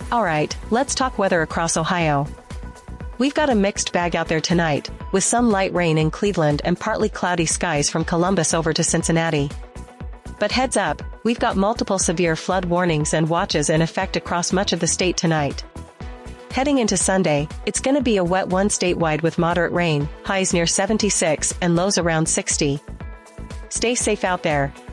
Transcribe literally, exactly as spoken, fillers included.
Alright, let's talk weather across Ohio. We've got a mixed bag out there tonight, with some light rain in Cleveland and partly cloudy skies from Columbus over to Cincinnati. But heads up, we've got multiple severe flood warnings and watches in effect across much of the state tonight. Heading into Sunday, it's gonna be a wet one statewide with moderate rain, highs near seventy-six and lows around sixty. Stay safe out there,